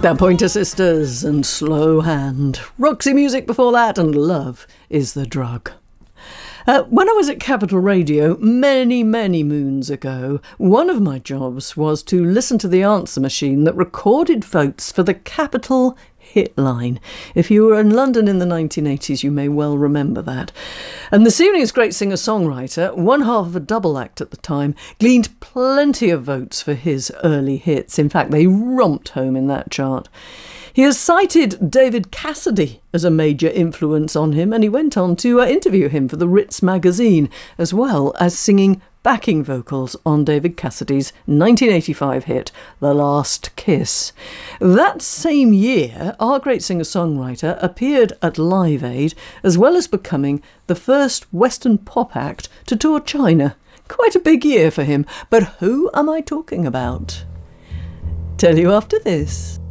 The Pointer Sisters and Slow Hand. Roxy Music before that, and Love is the Drug. When I was at Capital Radio many moons ago, one of my jobs was to listen to the answer machine that recorded votes for the Capital hit line. If you were in London in the 1980s, you may well remember that. And this evening's great singer-songwriter, one half of a double act at the time, gleaned plenty of votes for his early hits. In fact, they romped home in that chart. He has cited David Cassidy as a major influence on him, and he went on to interview him for the Ritz magazine, as well as singing backing vocals on David Cassidy's 1985 hit, The Last Kiss. That same year, our great singer-songwriter appeared at Live Aid, as well as becoming the first Western pop act to tour China. Quite a big year for him, but who am I talking about? Tell you after this.